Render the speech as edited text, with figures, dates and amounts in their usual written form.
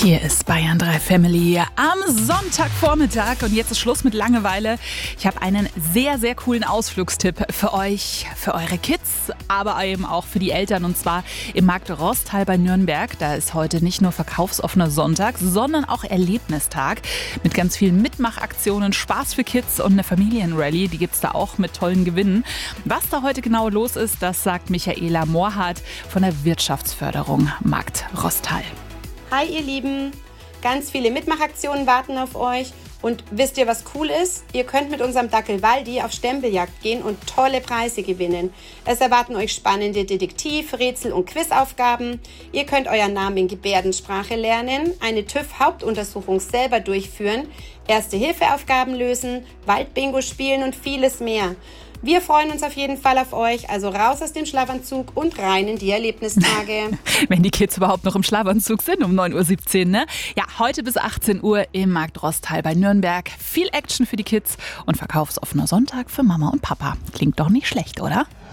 Hier ist Bayern 3 Family am Sonntagvormittag und jetzt ist Schluss mit Langeweile. Ich habe einen sehr, sehr coolen Ausflugstipp für euch, für eure Kids, aber eben auch für die Eltern, und zwar im Markt Rosthal bei Nürnberg. Da ist heute nicht nur verkaufsoffener Sonntag, sondern auch Erlebnistag mit ganz vielen Mitmachaktionen, Spaß für Kids und eine Familienrallye, die gibt's da auch mit tollen Gewinnen. Was da heute genau los ist, das sagt Michaela Mohrhardt von der Wirtschaftsförderung Markt Rosthal. Hi ihr Lieben, ganz viele Mitmachaktionen warten auf euch und wisst ihr, was cool ist? Ihr könnt mit unserem Dackel Waldi auf Stempeljagd gehen und tolle Preise gewinnen. Es erwarten euch spannende Detektiv-, Rätsel- und Quizaufgaben. Ihr könnt euren Namen in Gebärdensprache lernen, eine TÜV-Hauptuntersuchung selber durchführen, Erste-Hilfe-Aufgaben lösen, Waldbingo spielen und vieles mehr. Wir freuen uns auf jeden Fall auf euch, also raus aus dem Schlafanzug und rein in die Erlebnistage. Wenn die Kids überhaupt noch im Schlafanzug sind, um 9:17 Uhr, ne? Ja, heute bis 18 Uhr im Markt Rosthal bei Nürnberg. Viel Action für die Kids und verkaufsoffener Sonntag für Mama und Papa. Klingt doch nicht schlecht, oder?